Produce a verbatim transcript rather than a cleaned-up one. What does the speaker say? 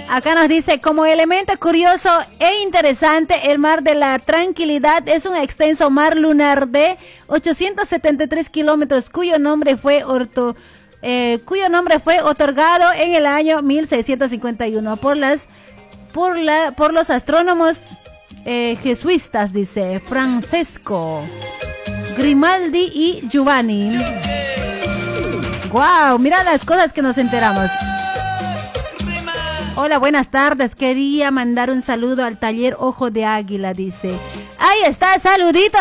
Acá nos dice, como elemento curioso e interesante, el mar de la Tranquilidad es un extenso mar lunar de ochocientos setenta y tres kilómetros, cuyo nombre fue orto, eh, cuyo nombre fue otorgado en el año mil seiscientos cincuenta y uno por las por la por los astrónomos eh, jesuitas, dice Francesco Grimaldi y Giovanni. Wow, mira las cosas que nos enteramos. Hola, buenas tardes. Quería mandar un saludo al taller Ojo de Águila, dice. Ahí está, saludito.